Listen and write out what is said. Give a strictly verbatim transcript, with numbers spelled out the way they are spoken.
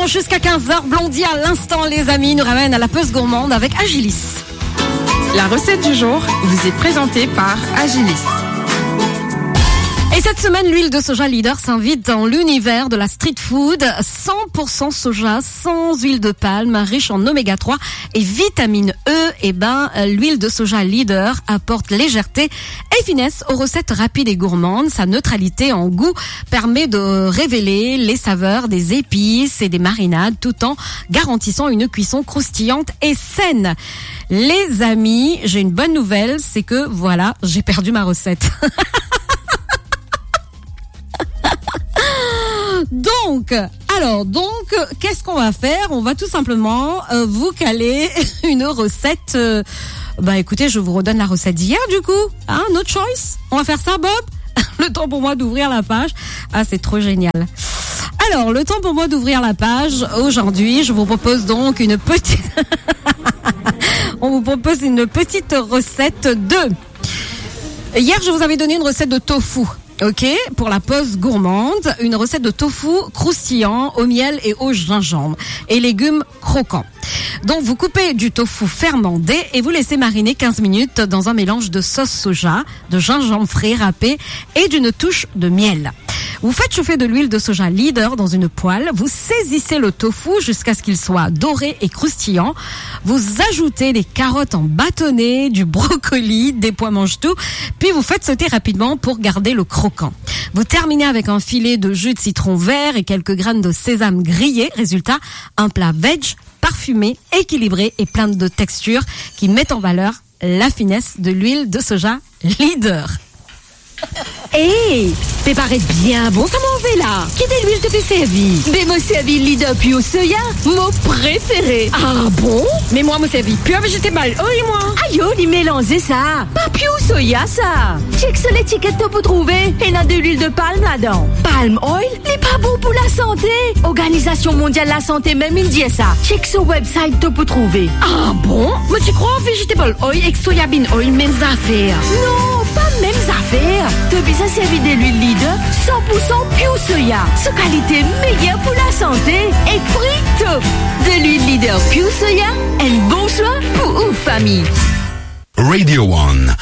jusqu'à quinze heures. Blondie à l'instant, les amis, nous ramène à la pause gourmande avec Agilis. La recette du jour vous est présentée par Agilis. Et cette semaine, l'huile de soja leader s'invite dans l'univers de la street food. cent pour cent soja, sans huile de palme, riche en oméga trois et vitamine E. Et ben, l'huile de soja leader apporte légèreté et finesse aux recettes rapides et gourmandes. Sa neutralité en goût permet de révéler les saveurs des épices et des marinades tout en garantissant une cuisson croustillante et saine. Les amis, j'ai une bonne nouvelle, c'est que voilà, j'ai perdu ma recette. Donc, alors, donc, qu'est-ce qu'on va faire? On va tout simplement euh, vous caler une recette. Euh, bah, écoutez, je vous redonne la recette d'hier, du coup. Hein, no choice. On va faire ça, Bob. Le temps pour moi d'ouvrir la page. Ah, c'est trop génial. Alors, le temps pour moi d'ouvrir la page. Aujourd'hui, je vous propose donc une petite. On vous propose une petite recette de. Hier, je vous avais donné une recette de tofu. Ok, pour la pause gourmande, une recette de tofu croustillant au miel et au gingembre et légumes croquants. Donc vous coupez du tofu fermenté et vous laissez mariner quinze minutes dans un mélange de sauce soja, de gingembre frais râpé et d'une touche de miel. Vous faites chauffer de l'huile de soja leader dans une poêle, vous saisissez le tofu jusqu'à ce qu'il soit doré et croustillant, vous ajoutez des carottes en bâtonnets, du brocoli, des pois mange-tout, puis vous faites sauter rapidement pour garder le croquant. Vous terminez avec un filet de jus de citron vert et quelques graines de sésame grillées. Résultat, un plat veg, parfumé, équilibré et plein de textures qui met en valeur la finesse de l'huile de soja leader. Hey, c'est paraît bien bon ça m'en fait là. Qui est l'huile de servi? Mais moi servi leader pure soya, mon préféré. Ah bon? Mais moi moi servi pure végétal. Oh et moi. Aïe, il mélanger ça. Pas pure soya ça. Check sur l'étiquette pour trouver. Et a de l'huile de palme là-dedans. Palm oil, n'est pas bon pour la santé. Organisation mondiale de la santé même il dit ça. Check sur website pour trouver. Ah bon? Mais tu crois vegetable oil et soya bean oil mêmes affaires? Non, pas mêmes affaires. Depuis ça servi de l'huile leader cent pour cent pure soya. Sa qualité meilleure pour la santé et prix top. De l'huile leader pure soya, un bon choix pour une famille. Radio One.